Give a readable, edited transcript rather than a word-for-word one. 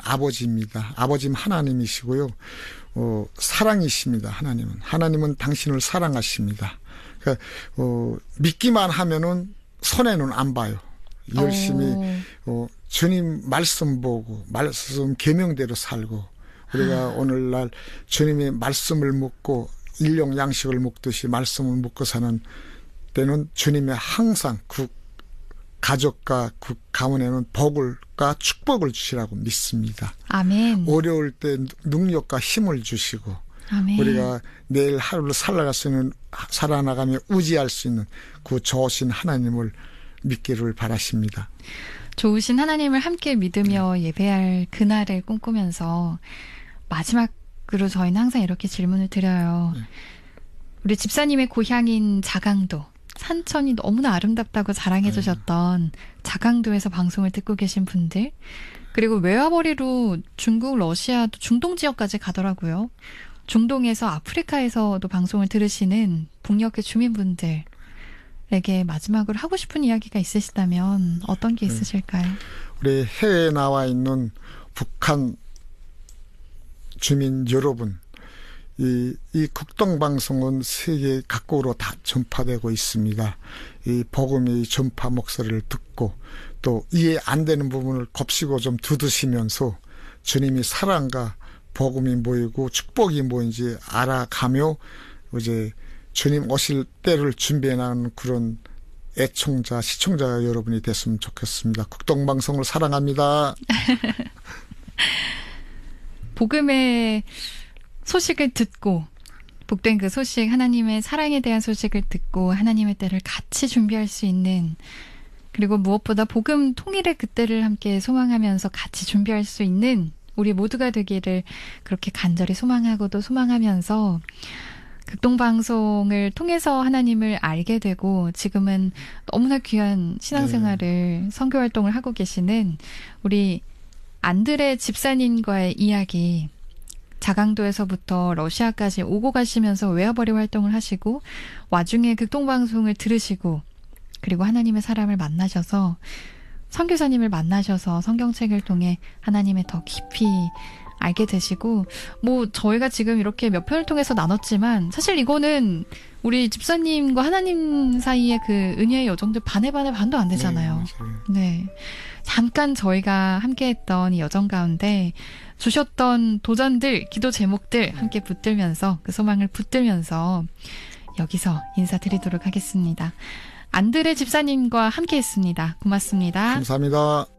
아버지입니다. 아버지는 하나님이시고요. 사랑이십니다. 하나님은 당신을 사랑하십니다. 그러니까 믿기만 하면은 손해는 안 봐요. 열심히 주님 말씀 보고 말씀 계명대로 살고 우리가 오늘날 주님의 말씀을 묻고 일용 양식을 먹듯이 말씀을 묻고 사는 때는 주님의 항상 그 가족과 그 가문에는 복과 축복을 주시라고 믿습니다. 아멘. 어려울 때 능력과 힘을 주시고 아멘. 우리가 내일 하루를 살아갈 수 있는 살아나가며 의지할 수 있는 그 좋으신 하나님을 믿기를 바라십니다. 좋으신 하나님을 함께 믿으며 예배할 그날을 꿈꾸면서 마지막으로 저희는 항상 이렇게 질문을 드려요. 우리 집사님의 고향인 자강도, 산천이 너무나 아름답다고 자랑해 주셨던 자강도에서 방송을 듣고 계신 분들, 그리고 외화벌이로 중국, 러시아, 중동 지역까지 가더라고요. 중동에서 아프리카에서도 방송을 들으시는 북녘의 주민분들에게 마지막으로 하고 싶은 이야기가 있으시다면 어떤 게 있으실까요? 우리 해외에 나와 있는 북한 주민 여러분, 이 국동방송은 세계 각국으로 다 전파되고 있습니다. 이 복음의 전파 목소리를 듣고 또 이해 안 되는 부분을 곱씹고 좀 두드시면서 주님이 사랑과 복음이 뭐이고 축복이 뭐인지 알아가며 이제 주님 오실 때를 준비해 나가는 그런 애청자, 시청자 여러분이 됐으면 좋겠습니다. 국동방송을 사랑합니다. 복음의 소식을 듣고 복된 그 소식, 하나님의 사랑에 대한 소식을 듣고 하나님의 때를 같이 준비할 수 있는, 그리고 무엇보다 복음 통일의 그때를 함께 소망하면서 같이 준비할 수 있는 우리 모두가 되기를 그렇게 간절히 소망하고도 소망하면서 극동방송을 통해서 하나님을 알게 되고 지금은 너무나 귀한 신앙생활을 선교활동을 하고 계시는 우리 안드레 집사님과의 이야기, 자강도에서부터 러시아까지 오고 가시면서 외화벌이 활동을 하시고 와중에 극동방송을 들으시고 그리고 하나님의 사람을 만나셔서 선교사님을 만나셔서 성경책을 통해 하나님을 더 깊이 알게 되시고, 뭐 저희가 지금 이렇게 몇 편을 통해서 나눴지만 사실 이거는 우리 집사님과 하나님 사이의 그 은혜의 여정들 반도 안 되잖아요. 네, 잠깐 저희가 함께했던 이 여정 가운데 주셨던 도전들, 기도 제목들 함께 붙들면서 그 소망을 붙들면서 여기서 인사드리도록 하겠습니다. 안드레 집사님과 함께했습니다. 고맙습니다. 감사합니다.